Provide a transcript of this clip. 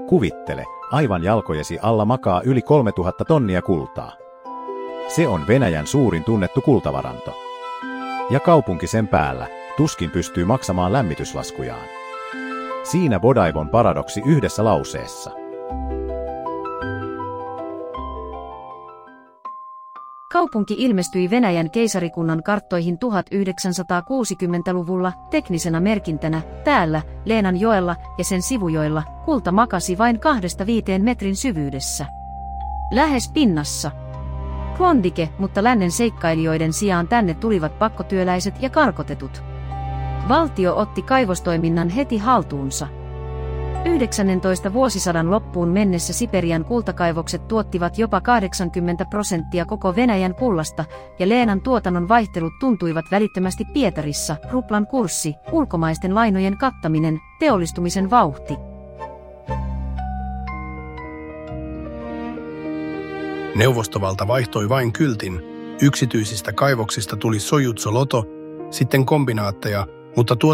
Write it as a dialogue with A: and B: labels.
A: Kuvittele, aivan jalkojesi alla makaa yli 3000 tonnia kultaa. Se on Venäjän suurin tunnettu kultavaranto. Ja kaupunki sen päällä tuskin pystyy maksamaan lämmityslaskujaan. Siinä Bodaivon paradoksi yhdessä lauseessa.
B: Kaupunki ilmestyi Venäjän keisarikunnan karttoihin 1960-luvulla teknisenä merkintänä. Täällä, Leenanjoella ja sen sivujoilla, kulta makasi vain 2–5 metrin syvyydessä. Lähes pinnassa. Klondike, mutta lännen seikkailijoiden sijaan tänne tulivat pakkotyöläiset ja karkotetut. Valtio otti kaivostoiminnan heti haltuunsa. 19. vuosisadan loppuun mennessä Siperian kultakaivokset tuottivat jopa 80% koko Venäjän kullasta, ja Leenan tuotannon vaihtelut tuntuivat välittömästi Pietarissa: ruplan kurssi, ulkomaisten lainojen kattaminen, teollistumisen vauhti.
C: Neuvostovalta vaihtoi vain kyltin. Yksityisistä kaivoksista tuli Sojutso Loto, sitten kombinaatteja, mutta